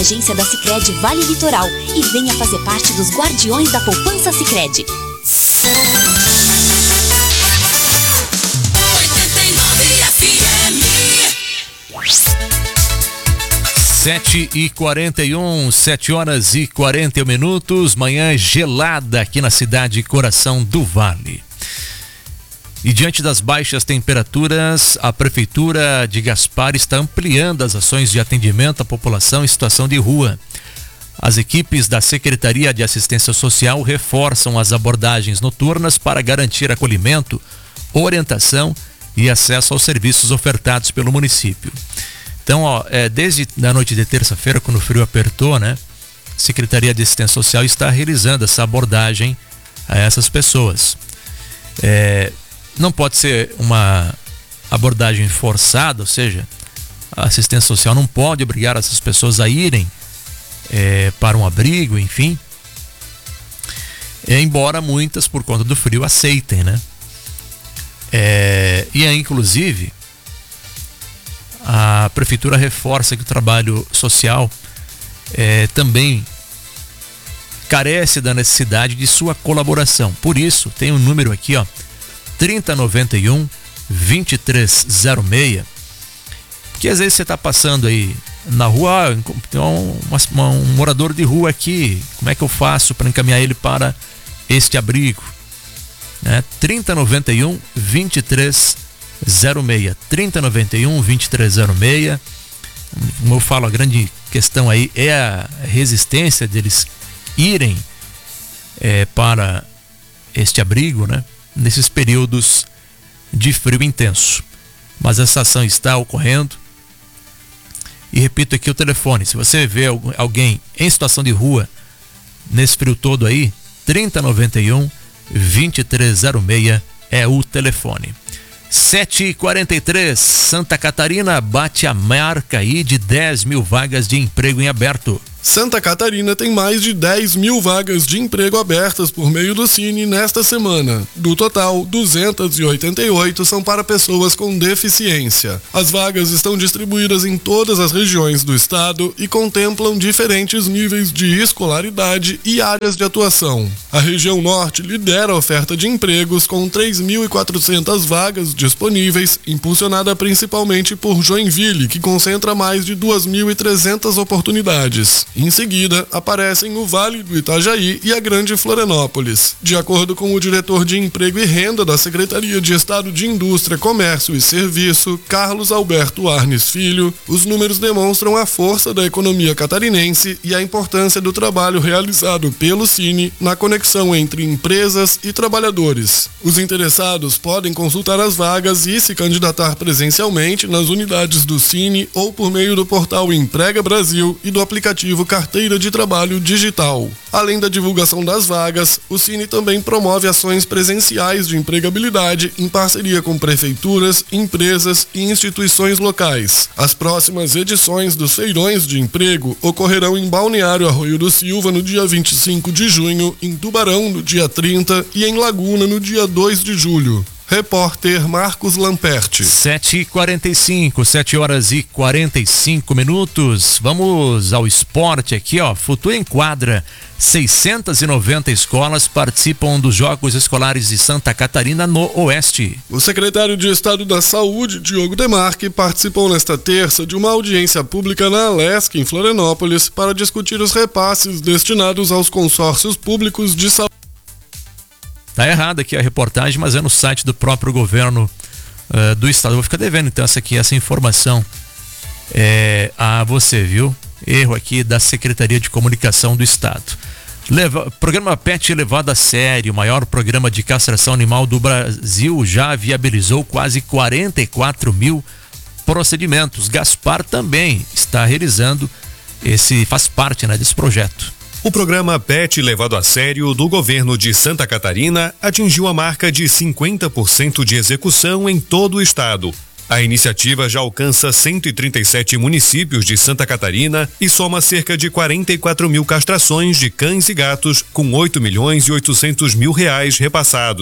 agência da Sicredi Vale Litoral e venha fazer parte dos Guardiões da Poupança Sicredi. 7h41, 7h41, manhã gelada aqui na cidade Coração do Vale. E diante das baixas temperaturas, a Prefeitura de Gaspar está ampliando as ações de atendimento à população em situação de rua. As equipes da Secretaria de Assistência Social reforçam as abordagens noturnas para garantir acolhimento, orientação e acesso aos serviços ofertados pelo município. Então, desde a noite de terça-feira, quando o frio apertou, né? A Secretaria de Assistência Social está realizando essa abordagem a essas pessoas. Não pode ser uma abordagem forçada, ou seja, a assistência social não pode obrigar essas pessoas a irem para um abrigo, enfim. Embora muitas, por conta do frio, aceitem, né? E aí, inclusive, a Prefeitura reforça que o trabalho social também carece da necessidade de sua colaboração. Por isso, tem um número aqui, 3091-2306, que às vezes você está passando aí na rua, tem um morador de rua aqui, como é que eu faço para encaminhar ele para este abrigo? 3091-2306, 3091-2306. Como eu falo, a grande questão aí é a resistência deles irem para este abrigo, né? Nesses períodos de frio intenso. Mas essa ação está ocorrendo. E repito aqui o telefone: se você vê alguém em situação de rua nesse frio todo aí, 3091-2306 é o telefone. 7h43, Santa Catarina bate a marca aí de 10 mil vagas de emprego em aberto. Santa Catarina tem mais de 10 mil vagas de emprego abertas por meio do Cine nesta semana. Do total, 288 são para pessoas com deficiência. As vagas estão distribuídas em todas as regiões do estado e contemplam diferentes níveis de escolaridade e áreas de atuação. A região norte lidera a oferta de empregos com 3.400 vagas disponíveis, impulsionada principalmente por Joinville, que concentra mais de 2.300 oportunidades. Em seguida, aparecem o Vale do Itajaí e a Grande Florianópolis. De acordo com o diretor de Emprego e Renda da Secretaria de Estado de Indústria, Comércio e Serviço, Carlos Alberto Arnes Filho, os números demonstram a força da economia catarinense e a importância do trabalho realizado pelo Cine na conexão entre empresas e trabalhadores. Os interessados podem consultar as vagas e se candidatar presencialmente nas unidades do Cine ou por meio do portal Emprega Brasil e do aplicativo Carteira de Trabalho Digital. Além da divulgação das vagas, o Cine também promove ações presenciais de empregabilidade em parceria com prefeituras, empresas e instituições locais. As próximas edições dos feirões de emprego ocorrerão em Balneário Arroio do Silva no dia 25 de junho, em Tubarão no dia 30 e em Laguna no dia 2 de julho. Repórter Marcos Lamperti. 7h45, 7h45. Vamos ao esporte aqui, Futuro Enquadra. 690 escolas participam dos Jogos Escolares de Santa Catarina no Oeste. O secretário de Estado da Saúde, Diogo Demarque, participou nesta terça de uma audiência pública na Alesc, em Florianópolis, para discutir os repasses destinados aos consórcios públicos de saúde. Tá errado aqui a reportagem, mas é no site do próprio governo do estado. Eu vou ficar devendo então essa informação a você, viu? Erro aqui da Secretaria de Comunicação do Estado. Programa PET levado a sério, o maior programa de castração animal do Brasil, já viabilizou quase 44 mil procedimentos. Gaspar também está realizando faz parte, desse projeto. O programa PET levado a sério do governo de Santa Catarina atingiu a marca de 50% de execução em todo o estado. A iniciativa já alcança 137 municípios de Santa Catarina e soma cerca de 44 mil castrações de cães e gatos com 8 milhões e 800 mil reais repassados.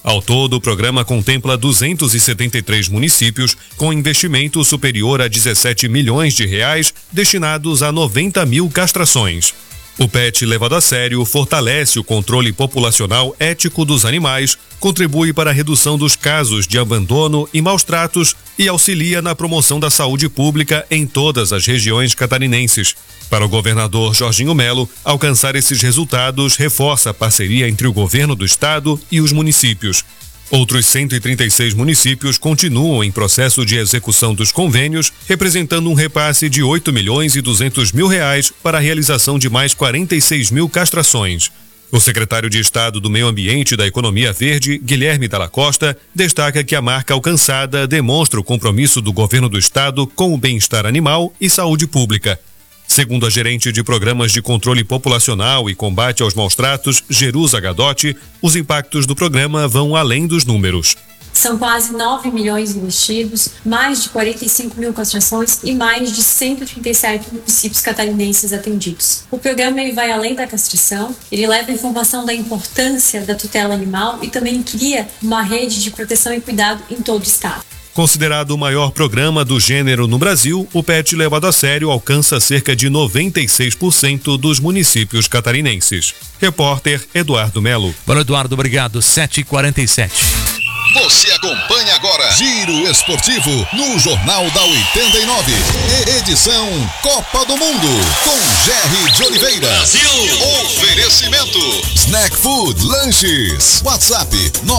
Ao todo, o programa contempla 273 municípios com investimento superior a 17 milhões de reais destinados a 90 mil castrações. O PET levado a sério fortalece o controle populacional ético dos animais, contribui para a redução dos casos de abandono e maus tratos e auxilia na promoção da saúde pública em todas as regiões catarinenses. Para o governador Jorginho Melo, alcançar esses resultados reforça a parceria entre o governo do estado e os municípios. Outros 136 municípios continuam em processo de execução dos convênios, representando um repasse de 8 milhões e 200 mil reais para a realização de mais 46 mil castrações. O secretário de Estado do Meio Ambiente e da Economia Verde, Guilherme Dalla Costa, destaca que a marca alcançada demonstra o compromisso do governo do estado com o bem-estar animal e saúde pública. Segundo a gerente de programas de controle populacional e combate aos maus-tratos, Jerusa Gadotti, os impactos do programa vão além dos números. São quase 9 milhões investidos, mais de 45 mil castrações e mais de 137 municípios catarinenses atendidos. O programa ele vai além da castração, ele leva a informação da importância da tutela animal e também cria uma rede de proteção e cuidado em todo o estado. Considerado o maior programa do gênero no Brasil, o PET levado a sério alcança cerca de 96% dos municípios catarinenses. Repórter Eduardo Melo. Valeu, Eduardo, obrigado. 7h47. Você acompanha agora Giro Esportivo no Jornal da 89. Edição Copa do Mundo com Gerry de Oliveira. Brasil. Oferecimento Snack Food Lanches. WhatsApp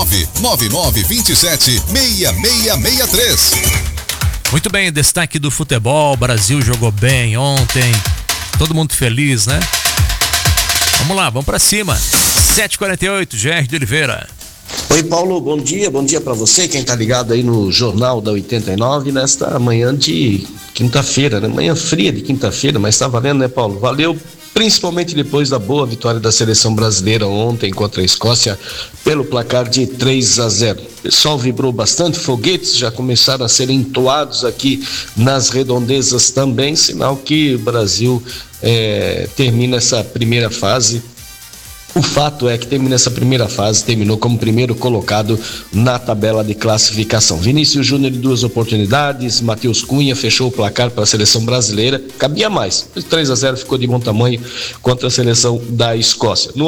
999276663. Muito bem, destaque do futebol. O Brasil jogou bem ontem. Todo mundo feliz, né? Vamos lá, vamos pra cima. 7h48, Gerry de Oliveira. Oi, Paulo, bom dia para você, quem tá ligado aí no Jornal da 89, nesta manhã de quinta-feira, né? Manhã fria de quinta-feira, mas tá valendo, né, Paulo? Valeu, principalmente depois da boa vitória da seleção brasileira ontem contra a Escócia, pelo placar de 3-0. O pessoal vibrou bastante, foguetes já começaram a ser entoados aqui nas redondezas também, sinal que o Brasil termina essa primeira fase. O fato é que termina essa primeira fase, terminou como primeiro colocado na tabela de classificação. Vinícius Júnior de 2 oportunidades, Matheus Cunha fechou o placar para a seleção brasileira, cabia mais, 3-0 ficou de bom tamanho contra a seleção da Escócia.